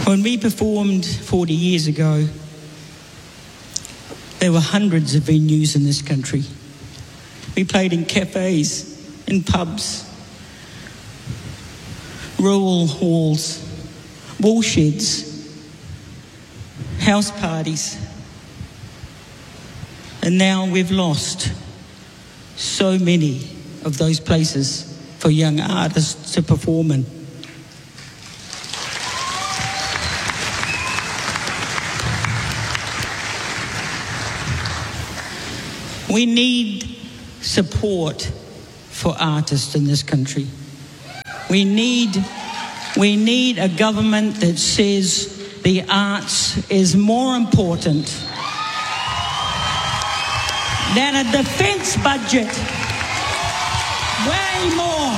When we performed 40 years ago, there were hundreds of venues in this country. We played in cafes, in pubs, rural halls, woolsheds, house parties. And now we've lost so many of those places for young artists to perform in. We need support for artists in this country. We need a government that says the arts is more important than a defence budget. Way more.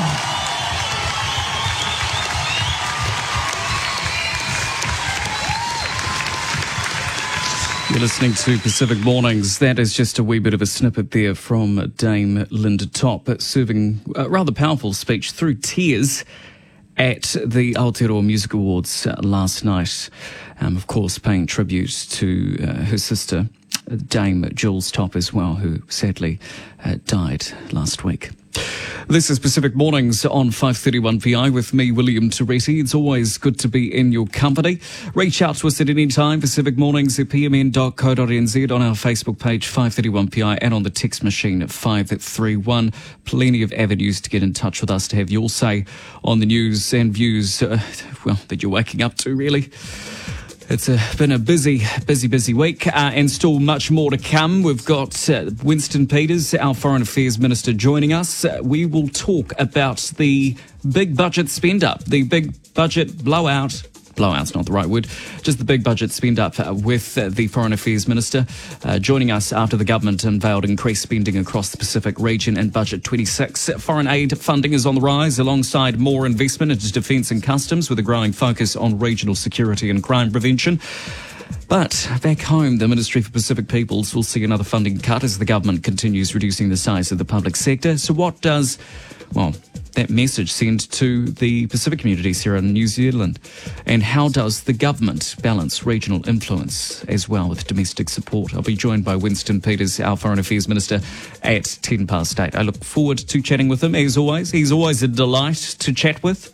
You're listening to Pacific Mornings. That is just a wee bit of a snippet there from Dame Linda Top, serving a rather powerful speech through tears at the Aotearoa Music Awards last night. Of course, paying tribute to her sister, Dame Jules Top as well, who sadly died last week. This is Pacific Mornings on 531PI with me, William Toretti. It's always good to be in your company. Reach out to us at any time, Pacific Mornings at pmn.co.nz, on our Facebook page 531PI, and on the text machine at 531. Plenty of avenues to get in touch with us, to have your say on the news and views, that you're waking up to, really. It's been a busy week, and still much more to come. We've got Winston Peters, our Foreign Affairs Minister, joining us. We will talk about the big budget spend-up, the big budget blowout. Blowout's not the right word, just the big budget spend-up with the Foreign Affairs Minister joining us after the government unveiled increased spending across the Pacific region in Budget 26. Foreign aid funding is on the rise alongside more investment into defence and customs, with a growing focus on regional security and crime prevention. But back home, the Ministry for Pacific Peoples will see another funding cut as the government continues reducing the size of the public sector. So what does, that message send to the Pacific communities here in New Zealand? And how does the government balance regional influence as well with domestic support? I'll be joined by Winston Peters, our Foreign Affairs Minister, at 8:10. I look forward to chatting with him, as always. He's always a delight to chat with.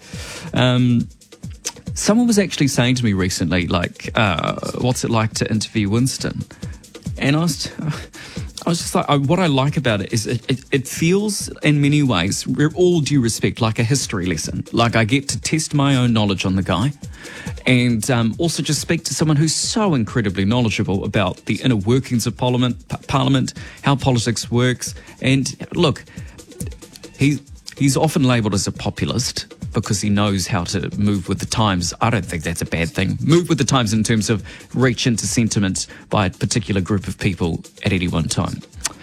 Someone was actually saying to me recently, what's it like to interview Winston? And I was just like, what I like about it is it feels in many ways, with all due respect, like a history lesson. Like I get to test my own knowledge on the guy, and also just speak to someone who's so incredibly knowledgeable about the inner workings of Parliament, how politics works. And look, he's often labelled as a populist, because he knows how to move with the times. I don't think that's a bad thing. Move with the times in terms of reach into sentiment by a particular group of people at any one time.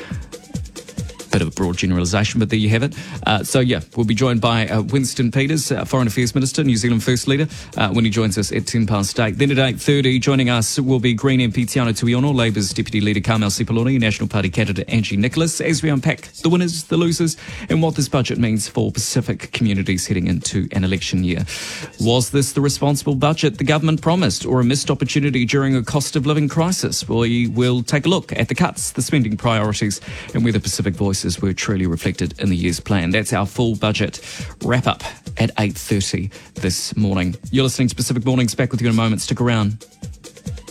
Bit of a broad generalisation, but there you have it. We'll be joined by Winston Peters, Foreign Affairs Minister, New Zealand First Leader, when he joins us at 8:10. Then at 8:30, joining us will be Green MP Tiana Tuiono, Labour's Deputy Leader Carmel Sepuloni, National Party candidate Angie Nicholas, as we unpack the winners, the losers, and what this budget means for Pacific communities heading into an election year. Was this the responsible budget the government promised, or a missed opportunity during a cost of living crisis? We will take a look at the cuts, the spending priorities, and whether Pacific voices were truly reflected in the year's plan. That's our full budget wrap-up at 8:30 this morning. You're listening to Pacific Mornings. Back with you in a moment. Stick around.